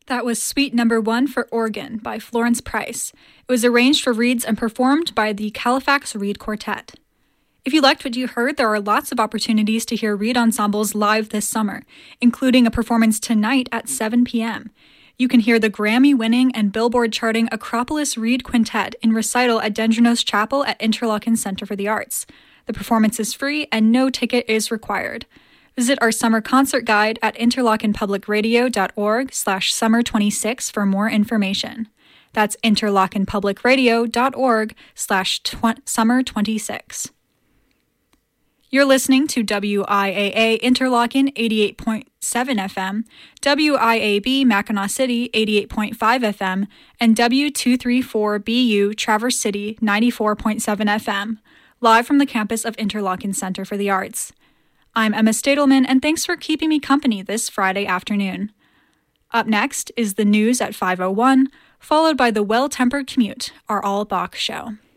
That was Suite Number 1 for Organ by Florence Price. It was arranged for reeds and performed by the Califax Reed Quartet. If you liked what you heard, there are lots of opportunities to hear reed ensembles live this summer, including a performance tonight at 7 p.m. You can hear the Grammy-winning and Billboard-charting Acropolis Reed Quintet in recital at Dendrenos Chapel at Interlochen Center for the Arts. The performance is free and no ticket is required. Visit our summer concert guide at interlochenpublicradio.org/summer26 for more information. That's interlochenpublicradio.org/summer26. You're listening to WIAA Interlochen 88.7 FM, WIAB Mackinac City 88.5 FM, and W234BU Traverse City 94.7 FM, live from the campus of Interlochen Center for the Arts. I'm Emma Stadelman, and thanks for keeping me company this Friday afternoon. Up next is the news at 5:01, followed by the Well-Tempered Commute, our all-Bach show.